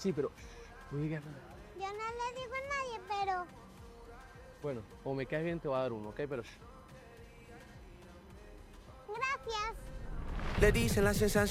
Sí, pero no digas nada. Yo no le digo a nadie, pero... Bueno, o me caes bien, te voy a dar uno, ¿ok? Pero... Gracias. Le dicen la sensación.